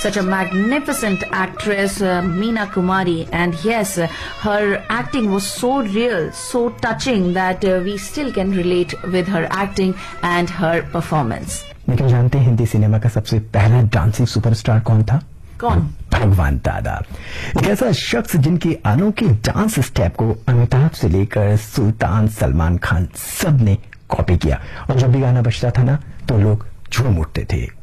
such a magnificent actress, Meena Kumari, and yes, her acting was so real, so touching that we still can relate with her acting and her performance. लेकिन जानते हैं Hindi cinema का सबसे पहला dancing superstar कौन था? कौन? भगवान दादा। एक ऐसा शख्स जिनकी अनोखी डांस स्टेप को अमिताभ से लेकर सुल्तान, सलमान खान सब ने कॉपी किया, और जब भी गाना बजता था ना तो लोग झूम उठते थे।